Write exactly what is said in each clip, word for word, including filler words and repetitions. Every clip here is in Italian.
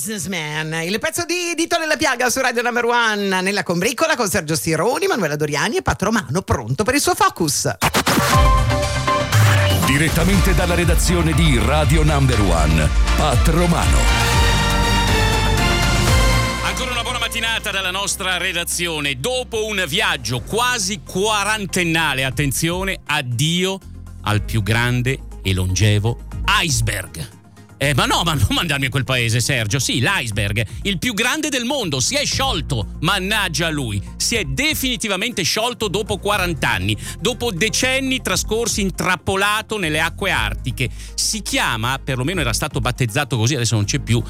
Businessman, il pezzo di Dito nella piaga su Radio Number One, nella combricola con Sergio Stironi, Manuela Doriani e Pat Romano, pronto per il suo focus. Direttamente dalla redazione di Radio Number One, Pat Romano. Ancora una buona mattinata dalla nostra redazione. Dopo un viaggio quasi quarantennale, attenzione, addio al più grande e longevo iceberg. Eh, ma no, ma non mandarmi a quel paese, Sergio. Sì, l'iceberg, il più grande del mondo, si è sciolto. Mannaggia a lui. Si è definitivamente sciolto dopo quaranta anni, dopo decenni trascorsi intrappolato nelle acque artiche. Si chiama, perlomeno era stato battezzato così, adesso non c'è più,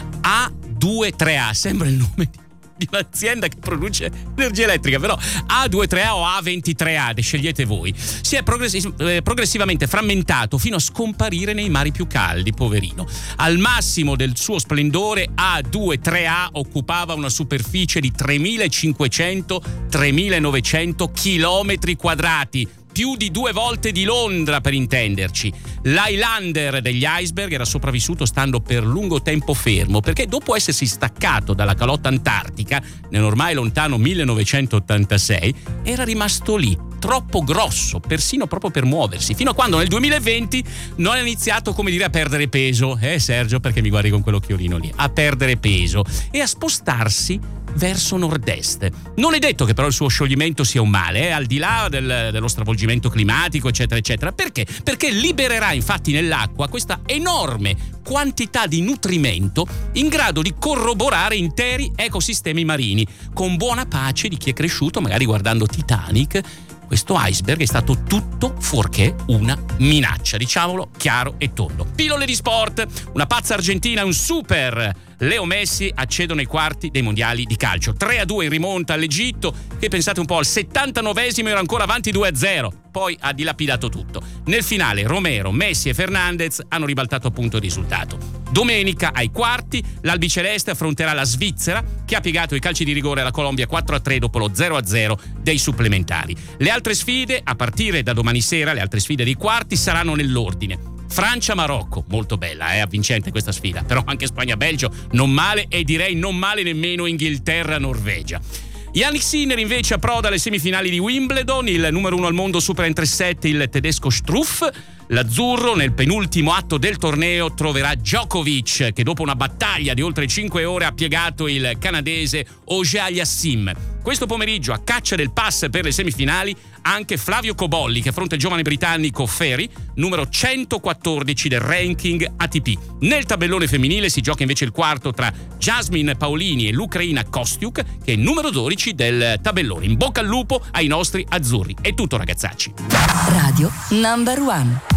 A ventitré A. Sembra il nome di di un'azienda che produce energia elettrica, però A ventitré A o A ventitré A, scegliete voi. Si è progressi- eh, progressivamente frammentato fino a scomparire nei mari più caldi, poverino. Al massimo del suo splendore, A ventitré A occupava una superficie di tremilacinquecento tremilanovecento chilometri quadrati, più di due volte di Londra per intenderci. L'Highlander degli iceberg era sopravvissuto stando per lungo tempo fermo, perché dopo essersi staccato dalla calotta antartica nell'ormai lontano millenovecentottantasei era rimasto lì, troppo grosso, persino proprio per muoversi, fino a quando nel duemilaventi non ha iniziato, come dire, a perdere peso. Eh Sergio, perché mi guardi con quell'occhiolino lì? A perdere peso e a spostarsi verso nord-est. Non è detto che però il suo scioglimento sia un male, eh, al di là del, dello stravolgimento climatico, eccetera, eccetera. Perché? Perché libererà infatti nell'acqua questa enorme quantità di nutrimento in grado di corroborare interi ecosistemi marini, con buona pace di chi è cresciuto magari guardando Titanic. Questo iceberg è stato tutto fuorché una minaccia, diciamolo chiaro e tondo. Pillole di sport, una pazza argentina e un super Leo Messi accedono ai quarti dei mondiali di calcio. tre a due in rimonta all'Egitto, che pensate un po', al settantanovesimo era ancora avanti due a zero. Poi ha dilapidato tutto. Nel finale Romero, Messi e Fernandez hanno ribaltato appunto il risultato. Domenica ai quarti l'albiceleste affronterà la Svizzera, che ha piegato i calci di rigore alla Colombia quattro a tre dopo lo zero a zero dei supplementari. Le altre sfide, a partire da domani sera, le altre sfide dei quarti saranno nell'ordine: Francia-Marocco, molto bella, eh, avvincente questa sfida, però anche Spagna-Belgio non male, e direi non male nemmeno Inghilterra-Norvegia. Yannick Sinner invece approda alle semifinali di Wimbledon, il numero uno al mondo supera in tre set il tedesco Struff. L'azzurro nel penultimo atto del torneo troverà Djokovic, che dopo una battaglia di oltre cinque ore ha piegato il canadese Auger-Aliassime. Questo pomeriggio, a caccia del pass per le semifinali, anche Flavio Cobolli, che affronta il giovane britannico Ferry, numero centoquattordici del ranking A T P. Nel tabellone femminile si gioca invece il quarto tra Jasmine Paolini e l'ucraina Kostiuk, che è numero dodici del tabellone. In bocca al lupo ai nostri azzurri. È tutto, ragazzacci. Radio Number One.